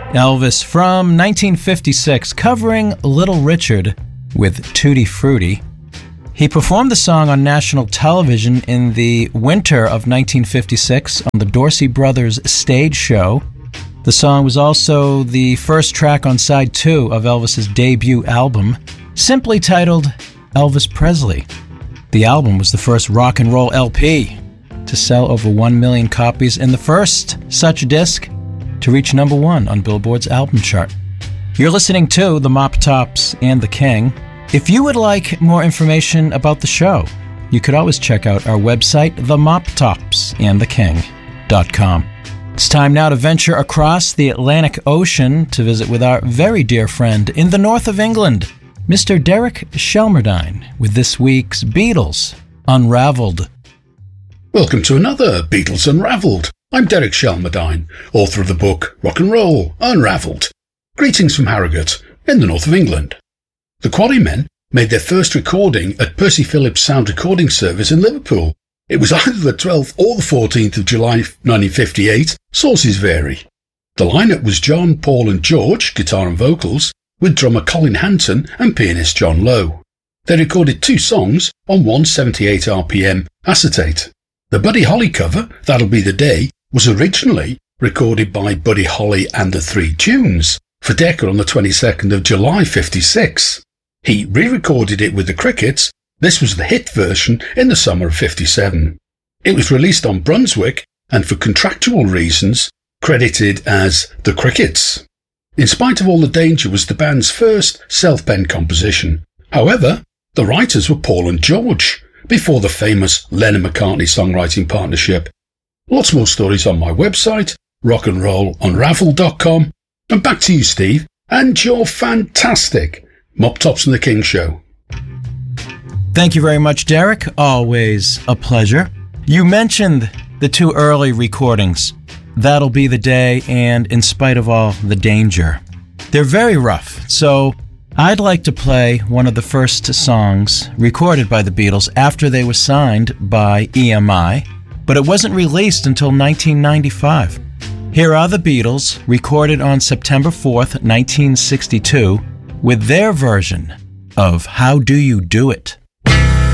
Elvis from 1956, covering Little Richard with Tutti Frutti. He performed the song on national television in the winter of 1956 on the Dorsey Brothers stage show. The song was also the first track on side 2 of Elvis's debut album, simply titled Elvis Presley. The album was the first rock and roll LP to sell over 1 million copies and the first such disc to reach number 1 on Billboard's album chart. You're listening to The Mop Tops and the King. If you would like more information about the show, you could always check out our website, themoptopsandtheking.com. It's time now to venture across the Atlantic Ocean to visit with our very dear friend in the north of England, Mr. Derek Shelmerdine, with this week's Beatles Unraveled. Welcome to another Beatles Unraveled. I'm Derek Shelmerdine, author of the book Rock and Roll Unraveled. Greetings from Harrogate, in the north of England. The Quarrymen made their first recording at Percy Phillips Sound Recording Service in Liverpool. It was either the 12th or the 14th of July 1958, sources vary. The lineup was John, Paul and George, guitar and vocals, with drummer Colin Hanton and pianist John Lowe. They recorded 2 songs on 178 RPM acetate. The Buddy Holly cover, That'll Be the Day, was originally recorded by Buddy Holly and the Three Tunes for Decca on the 22nd of July 56. He re-recorded it with the Crickets. This was the hit version in the summer of 57. It was released on Brunswick and for contractual reasons credited as the Crickets. In Spite of All the Danger was the band's first self-penned composition. However, the writers were Paul and George, before the famous Lennon-McCartney songwriting partnership. Lots more stories on my website, rockandrollunravel.com. And back to you, Steve, and your fantastic Mop Tops and the King show. Thank you very much, Derek. Always a pleasure. You mentioned the 2 early recordings, That'll Be the Day and In Spite of All the Danger. They're very rough, so I'd like to play one of the first songs recorded by the Beatles after they were signed by EMI, but it wasn't released until 1995. Here are the Beatles, recorded on September 4th, 1962, with their version of How Do You Do It?